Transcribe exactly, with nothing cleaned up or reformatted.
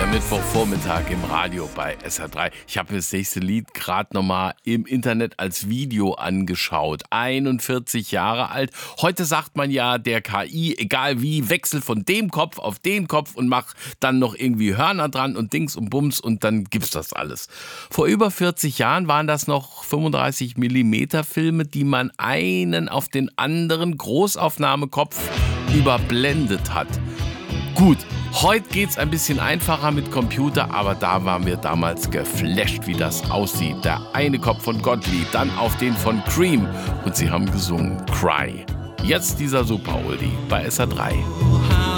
Mittwochvormittag im Radio bei S R drei. Ich habe mir das nächste Lied gerade nochmal im Internet als Video angeschaut. einundvierzig Jahre alt. Heute sagt man ja der K I, egal wie, wechsel von dem Kopf auf den Kopf und mach dann noch irgendwie Hörner dran und Dings und Bums und dann gibt's das alles. Vor über vierzig Jahren waren das noch fünfunddreißig Millimeter Filme, die man einen auf den anderen Großaufnahmekopf überblendet hat. Gut, heute geht's ein bisschen einfacher mit Computer, aber da waren wir damals geflasht, wie das aussieht. Der eine Kopf von Gottlieb, dann auf den von Cream und sie haben gesungen Cry. Jetzt dieser Super-Oldie bei S R drei. How